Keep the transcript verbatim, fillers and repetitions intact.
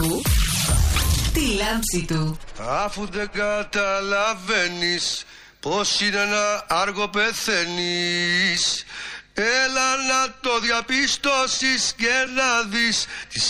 Ακού τη λάμψη του. Αφού δεν καταλαβαίνεις πως είναι να άργο πεθαίνεις, έλα να το διαπιστώσεις και να δεις τις